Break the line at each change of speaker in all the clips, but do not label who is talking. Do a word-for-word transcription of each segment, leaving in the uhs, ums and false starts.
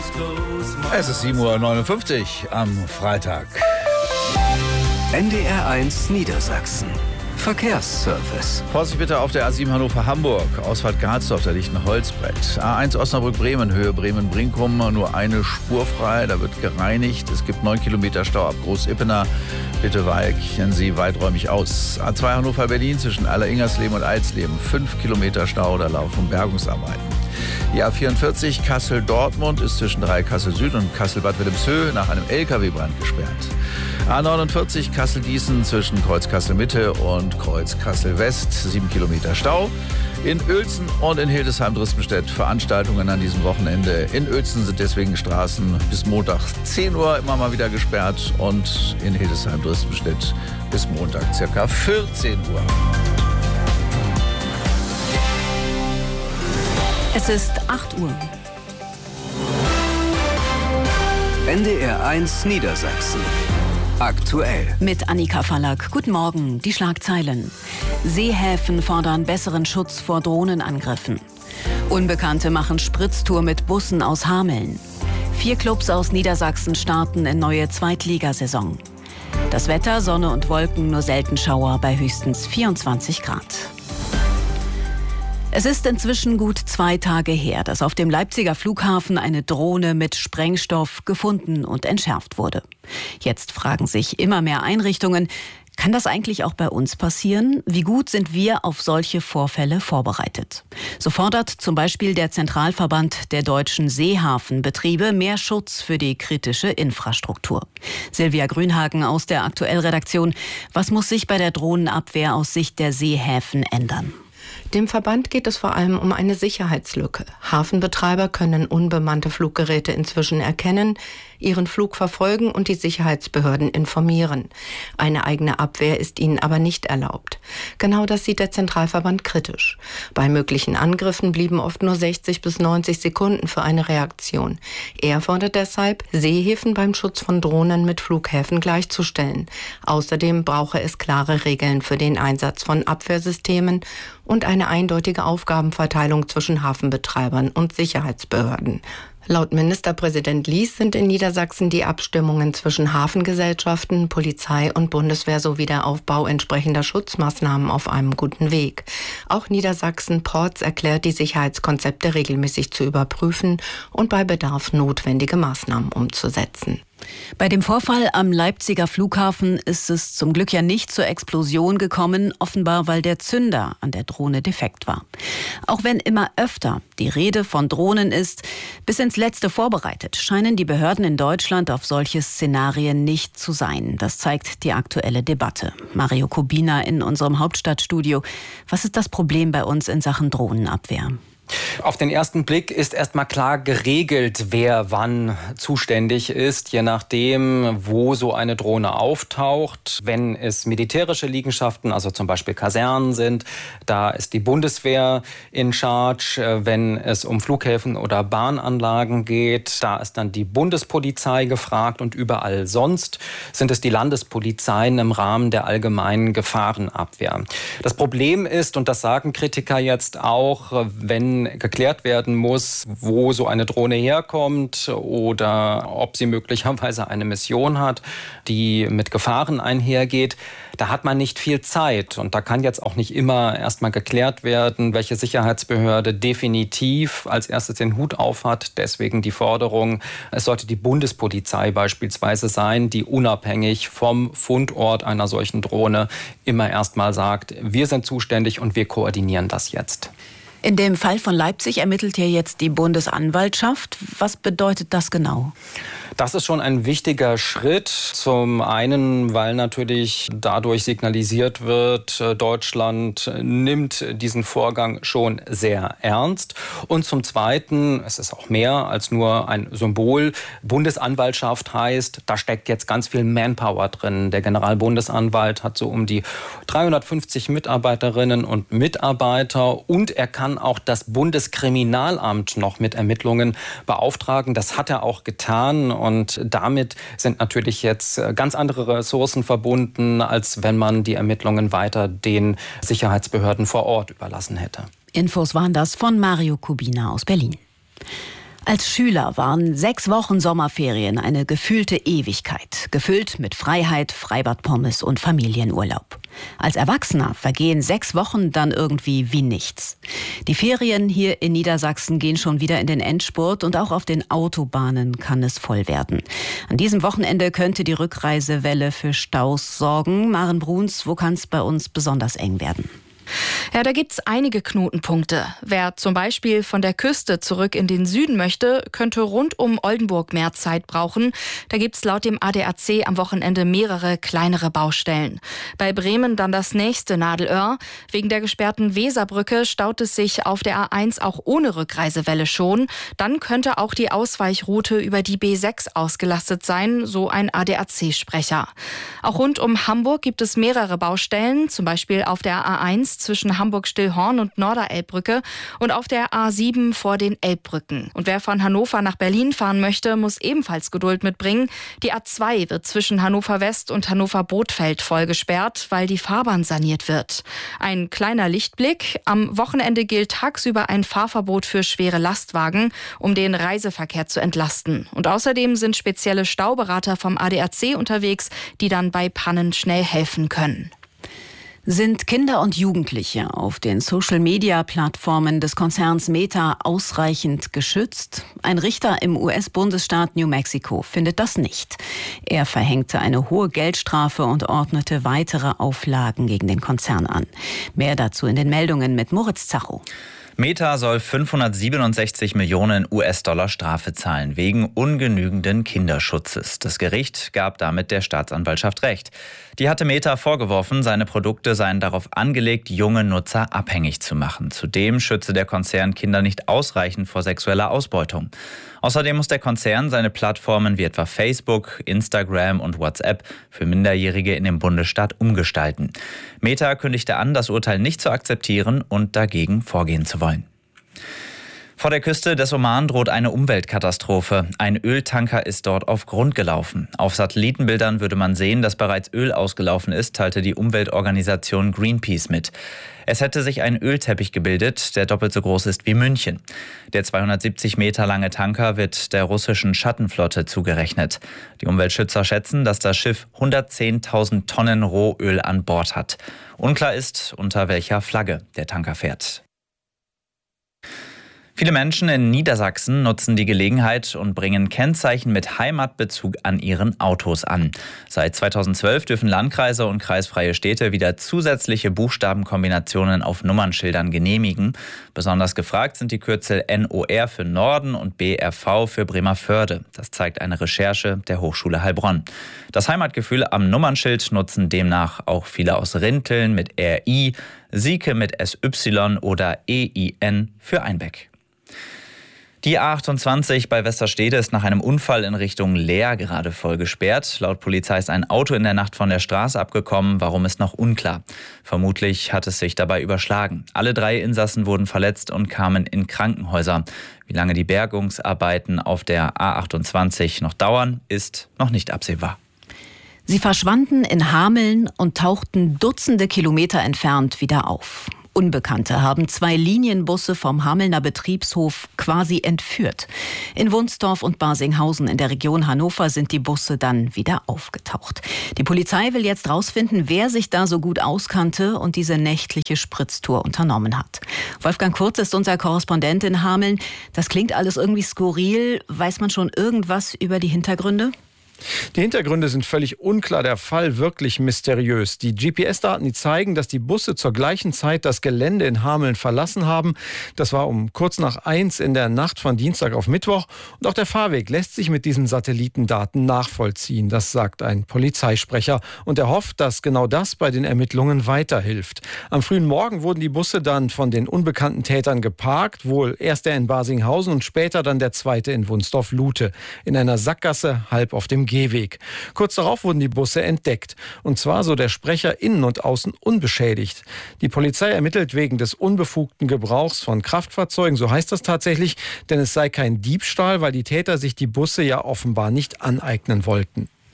Es ist sieben Uhr neunundfünfzig am Freitag.
N D R eins Niedersachsen. Verkehrsservice.
Vorsicht bitte auf der A sieben Hannover-Hamburg. Ausfahrt Garsdorf, da liegt ein Holzbrett. A eins Osnabrück-Bremen, Höhe Bremen-Brinkum, nur eine Spur frei, da wird gereinigt. Es gibt neun Kilometer Stau ab Groß-Ippener. Bitte weichen Sie weiträumig aus. A zwei Hannover-Berlin zwischen Aller-Ingersleben und Eisleben, fünf Kilometer Stau, da laufen Bergungsarbeiten. Die A vierundvierzig Kassel-Dortmund ist zwischen drei Kassel-Süd und Kassel-Bad Wilhelmshöhe nach einem L K W-Brand gesperrt. A neunundvierzig Kassel-Gießen zwischen Kreuz Kassel-Mitte und Kreuz Kassel-West, sieben Kilometer Stau. In Uelzen und in Hildesheim-Drispenstedt Veranstaltungen an diesem Wochenende. In Uelzen sind deswegen Straßen bis Montag zehn Uhr immer mal wieder gesperrt und in Hildesheim-Drispenstedt bis Montag ca. vierzehn Uhr.
Es ist acht Uhr.
N D R eins Niedersachsen. Aktuell.
Mit Annika Fallack. Guten Morgen. Die Schlagzeilen. Seehäfen fordern besseren Schutz vor Drohnenangriffen. Unbekannte machen Spritztour mit Bussen aus Hameln. Vier Clubs aus Niedersachsen starten in neue Zweitligasaison. Das Wetter, Sonne und Wolken, nur selten Schauer bei höchstens vierundzwanzig Grad. Es ist inzwischen gut zwei Tage her, dass auf dem Leipziger Flughafen eine Drohne mit Sprengstoff gefunden und entschärft wurde. Jetzt fragen sich immer mehr Einrichtungen, kann das eigentlich auch bei uns passieren? Wie gut sind wir auf solche Vorfälle vorbereitet? So fordert zum Beispiel der Zentralverband der deutschen Seehafenbetriebe mehr Schutz für die kritische Infrastruktur. Silvia Grünhagen aus der Aktuell-Redaktion. Was muss sich bei der Drohnenabwehr aus Sicht der Seehäfen ändern?
Dem Verband geht es vor allem um eine Sicherheitslücke. Hafenbetreiber können unbemannte Fluggeräte inzwischen erkennen, ihren Flug verfolgen und die Sicherheitsbehörden informieren. Eine eigene Abwehr ist ihnen aber nicht erlaubt. Genau das sieht der Zentralverband kritisch. Bei möglichen Angriffen blieben oft nur sechzig bis neunzig Sekunden für eine Reaktion. Er fordert deshalb, Seehäfen beim Schutz von Drohnen mit Flughäfen gleichzustellen. Außerdem brauche es klare Regeln für den Einsatz von Abwehrsystemen und eine eindeutige Aufgabenverteilung zwischen Hafenbetreibern und Sicherheitsbehörden. Laut Ministerpräsident Lies sind in Niedersachsen die Abstimmungen zwischen Hafengesellschaften, Polizei und Bundeswehr sowie der Aufbau entsprechender Schutzmaßnahmen auf einem guten Weg. Auch Niedersachsen Ports erklärt, die Sicherheitskonzepte regelmäßig zu überprüfen und bei Bedarf notwendige Maßnahmen umzusetzen.
Bei dem Vorfall am Leipziger Flughafen ist es zum Glück ja nicht zur Explosion gekommen, offenbar weil der Zünder an der Drohne defekt war. Auch wenn immer öfter die Rede von Drohnen ist, bis ins Letzte vorbereitet, scheinen die Behörden in Deutschland auf solche Szenarien nicht zu sein. Das zeigt die aktuelle Debatte. Mario Kubina in unserem Hauptstadtstudio. Was ist das Problem bei uns in Sachen Drohnenabwehr?
Auf den ersten Blick ist erstmal klar geregelt, wer wann zuständig ist, je nachdem, wo so eine Drohne auftaucht. Wenn es militärische Liegenschaften, also zum Beispiel Kasernen sind, da ist die Bundeswehr in charge. Wenn es um Flughäfen oder Bahnanlagen geht, da ist dann die Bundespolizei gefragt und überall sonst sind es die Landespolizeien im Rahmen der allgemeinen Gefahrenabwehr. Das Problem ist, und das sagen Kritiker jetzt auch, wenn geklärt werden muss, wo so eine Drohne herkommt oder ob sie möglicherweise eine Mission hat, die mit Gefahren einhergeht, da hat man nicht viel Zeit. Und da kann jetzt auch nicht immer erstmal geklärt werden, welche Sicherheitsbehörde definitiv als erstes den Hut auf hat. Deswegen die Forderung, es sollte die Bundespolizei beispielsweise sein, die unabhängig vom Fundort einer solchen Drohne immer erstmal sagt, wir sind zuständig und wir koordinieren das jetzt.
In dem Fall von Leipzig ermittelt ja jetzt die Bundesanwaltschaft. Was bedeutet das genau?
Das ist schon ein wichtiger Schritt. Zum einen, weil natürlich dadurch signalisiert wird, Deutschland nimmt diesen Vorgang schon sehr ernst. Und zum Zweiten, es ist auch mehr als nur ein Symbol. Bundesanwaltschaft heißt, da steckt jetzt ganz viel Manpower drin. Der Generalbundesanwalt hat so um die dreihundertfünfzig Mitarbeiterinnen und Mitarbeiter und er kann auch das Bundeskriminalamt noch mit Ermittlungen beauftragen. Das hat er auch getan. Und damit sind natürlich jetzt ganz andere Ressourcen verbunden, als wenn man die Ermittlungen weiter den Sicherheitsbehörden vor Ort überlassen hätte.
Infos waren das von Mario Kubina aus Berlin. Als Schüler waren sechs Wochen Sommerferien eine gefühlte Ewigkeit, gefüllt mit Freiheit, Freibadpommes und Familienurlaub. Als Erwachsener vergehen sechs Wochen dann irgendwie wie nichts. Die Ferien hier in Niedersachsen gehen schon wieder in den Endspurt und auch auf den Autobahnen kann es voll werden. An diesem Wochenende könnte die Rückreisewelle für Staus sorgen. Maren Bruns, wo kann es bei uns besonders eng werden?
Ja, da gibt's einige Knotenpunkte. Wer zum Beispiel von der Küste zurück in den Süden möchte, könnte rund um Oldenburg mehr Zeit brauchen. Da gibt's laut dem A D A C am Wochenende mehrere kleinere Baustellen. Bei Bremen dann das nächste Nadelöhr. Wegen der gesperrten Weserbrücke staut es sich auf der A eins auch ohne Rückreisewelle schon. Dann könnte auch die Ausweichroute über die B sechs ausgelastet sein, so ein A D A C-Sprecher. Auch rund um Hamburg gibt es mehrere Baustellen, zum Beispiel auf der A eins zwischen Hamburg-Stillhorn und Norderelbbrücke und auf der A sieben vor den Elbbrücken. Und wer von Hannover nach Berlin fahren möchte, muss ebenfalls Geduld mitbringen. Die A zwei wird zwischen Hannover West und Hannover-Bothfeld voll gesperrt, weil die Fahrbahn saniert wird. Ein kleiner Lichtblick: Am Wochenende gilt tagsüber ein Fahrverbot für schwere Lastwagen, um den Reiseverkehr zu entlasten. Und außerdem sind spezielle Stauberater vom A D A C unterwegs, die dann bei Pannen schnell helfen können.
Sind Kinder und Jugendliche auf den Social-Media-Plattformen des Konzerns Meta ausreichend geschützt? Ein Richter im U S-Bundesstaat New Mexico findet das nicht. Er verhängte eine hohe Geldstrafe und ordnete weitere Auflagen gegen den Konzern an. Mehr dazu in den Meldungen mit Moritz Zacho.
Meta soll fünfhundertsiebenundsechzig Millionen U S-Dollar Strafe zahlen wegen ungenügenden Kinderschutzes. Das Gericht gab damit der Staatsanwaltschaft Recht. Die hatte Meta vorgeworfen, seine Produkte seien darauf angelegt, junge Nutzer abhängig zu machen. Zudem schütze der Konzern Kinder nicht ausreichend vor sexueller Ausbeutung. Außerdem muss der Konzern seine Plattformen wie etwa Facebook, Instagram und WhatsApp für Minderjährige in dem Bundesstaat umgestalten. Meta kündigte an, das Urteil nicht zu akzeptieren und dagegen vorgehen zu wollen. Vor der Küste des Oman droht eine Umweltkatastrophe. Ein Öltanker ist dort auf Grund gelaufen. Auf Satellitenbildern würde man sehen, dass bereits Öl ausgelaufen ist, teilte die Umweltorganisation Greenpeace mit. Es hätte sich ein Ölteppich gebildet, der doppelt so groß ist wie München. Der zweihundertsiebzig Meter lange Tanker wird der russischen Schattenflotte zugerechnet. Die Umweltschützer schätzen, dass das Schiff hundertzehntausend Tonnen Rohöl an Bord hat. Unklar ist, unter welcher Flagge der Tanker fährt. Viele Menschen in Niedersachsen nutzen die Gelegenheit und bringen Kennzeichen mit Heimatbezug an ihren Autos an. Seit zweitausendzwölf dürfen Landkreise und kreisfreie Städte wieder zusätzliche Buchstabenkombinationen auf Nummernschildern genehmigen. Besonders gefragt sind die Kürzel N O R für Norden und B R V für Bremervörde. Das zeigt eine Recherche der Hochschule Heilbronn. Das Heimatgefühl am Nummernschild nutzen demnach auch viele aus Rinteln mit R I, Sieke mit S Y oder E I N für Einbeck. Die A achtundzwanzig bei Westerstede ist nach einem Unfall in Richtung Leer gerade voll gesperrt. Laut Polizei ist ein Auto in der Nacht von der Straße abgekommen, warum ist noch unklar. Vermutlich hat es sich dabei überschlagen. Alle drei Insassen wurden verletzt und kamen in Krankenhäuser. Wie lange die Bergungsarbeiten auf der A achtundzwanzig noch dauern, ist noch nicht absehbar.
Sie verschwanden in Hameln und tauchten Dutzende Kilometer entfernt wieder auf. Unbekannte haben zwei Linienbusse vom Hamelner Betriebshof quasi entführt. In Wunsdorf und Barsinghausen in der Region Hannover sind die Busse dann wieder aufgetaucht. Die Polizei will jetzt rausfinden, wer sich da so gut auskannte und diese nächtliche Spritztour unternommen hat. Wolfgang Kurz ist unser Korrespondent in Hameln. Das klingt alles irgendwie skurril. Weiß man schon irgendwas über die Hintergründe?
Die Hintergründe sind völlig unklar, der Fall wirklich mysteriös. Die G P S-Daten, die zeigen, dass die Busse zur gleichen Zeit das Gelände in Hameln verlassen haben. Das war um kurz nach eins in der Nacht von Dienstag auf Mittwoch. Und auch der Fahrweg lässt sich mit diesen Satellitendaten nachvollziehen. Das sagt ein Polizeisprecher. Und er hofft, dass genau das bei den Ermittlungen weiterhilft. Am frühen Morgen wurden die Busse dann von den unbekannten Tätern geparkt. Wohl erst der in Barsinghausen und später dann der zweite in Wunsdorf-Lute. In einer Sackgasse halb auf dem Gehweg. Kurz darauf wurden die Busse entdeckt. Und zwar, so der Sprecher, innen und außen unbeschädigt. Die Polizei ermittelt wegen des unbefugten Gebrauchs von Kraftfahrzeugen, so heißt das tatsächlich, denn es sei kein Diebstahl, weil die Täter sich die Busse ja offenbar nicht aneignen wollten.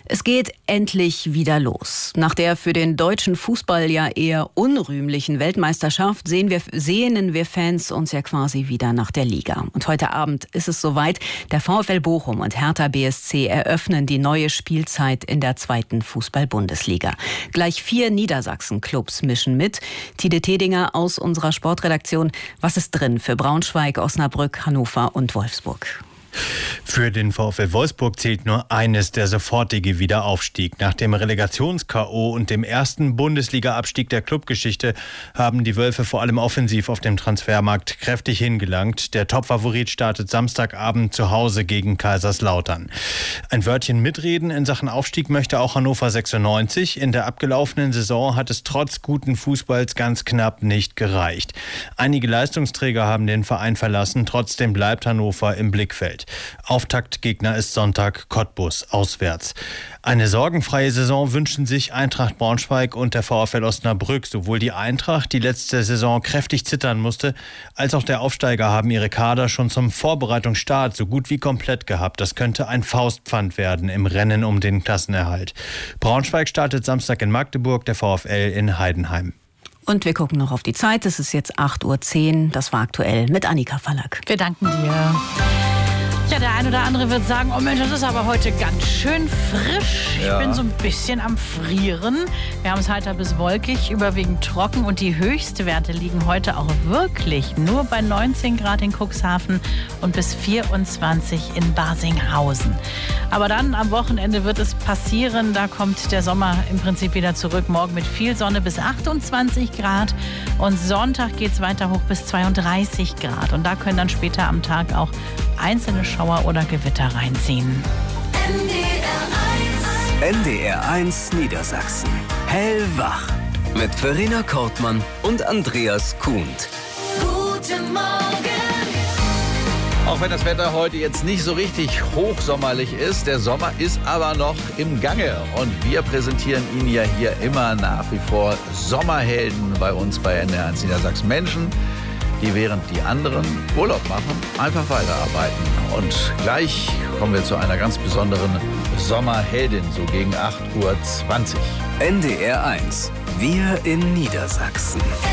Es geht endlich wieder los. Nach der für den deutschen Fußball ja eher unrühmlichen Weltmeisterschaft sehen wir, sehnen wir Fans uns ja quasi wieder nach der Liga. Und heute Abend ist es soweit. Der VfL Bochum und Hertha B S C eröffnen die neue Spielzeit in der zweiten Fußball-Bundesliga. Gleich vier Niedersachsen-Clubs mischen mit. Tide Tedinger aus unserer Sportredaktion. Was ist drin für Braunschweig, Osnabrück, Hannover und Wolfsburg?
Für den VfL Wolfsburg zählt nur eines: der sofortige Wiederaufstieg. Nach dem Relegations-K O und dem ersten Bundesliga-Abstieg der Clubgeschichte haben die Wölfe vor allem offensiv auf dem Transfermarkt kräftig hingelangt. Der Topfavorit startet Samstagabend zu Hause gegen Kaiserslautern. Ein Wörtchen mitreden in Sachen Aufstieg möchte auch Hannover sechsundneunzig. In der abgelaufenen Saison hat es trotz guten Fußballs ganz knapp nicht gereicht. Einige Leistungsträger haben den Verein verlassen. Trotzdem bleibt Hannover im Blickfeld. Auftaktgegner ist Sonntag Cottbus auswärts. Eine sorgenfreie Saison wünschen sich Eintracht Braunschweig und der VfL Osnabrück. Sowohl die Eintracht, die letzte Saison kräftig zittern musste, als auch der Aufsteiger haben ihre Kader schon zum Vorbereitungsstart so gut wie komplett gehabt. Das könnte ein Faustpfand werden im Rennen um den Klassenerhalt. Braunschweig startet Samstag in Magdeburg, der VfL in Heidenheim.
Und wir gucken noch auf die Zeit. Es ist jetzt acht Uhr zehn. Das war aktuell mit Annika Fallack.
Wir danken dir. Ja, der ein oder andere wird sagen, oh Mensch, das ist aber heute ganz schön frisch. Ja. Ich bin so ein bisschen am Frieren. Wir haben es heiter bis wolkig, überwiegend trocken und die Höchstwerte liegen heute auch wirklich nur bei neunzehn Grad in Cuxhaven und bis vierundzwanzig in Barsinghausen. Aber dann am Wochenende wird es passieren, da kommt der Sommer im Prinzip wieder zurück. Morgen mit viel Sonne bis achtundzwanzig Grad und Sonntag geht es weiter hoch bis zweiunddreißig Grad. Und da können dann später am Tag auch einzelne Schauer oder Gewitter reinziehen.
N D R eins Niedersachsen. Hellwach. Mit Verena Kortmann und Andreas Kuhnt.
Guten Morgen. Auch wenn das Wetter heute jetzt nicht so richtig hochsommerlich ist, der Sommer ist aber noch im Gange. Und wir präsentieren Ihnen ja hier immer nach wie vor Sommerhelden bei uns bei N D R eins Niedersachsen. Menschen, die während die anderen Urlaub machen, einfach weiterarbeiten. Und gleich kommen wir zu einer ganz besonderen Sommerheldin, so gegen acht Uhr zwanzig.
N D R eins. Wir in Niedersachsen.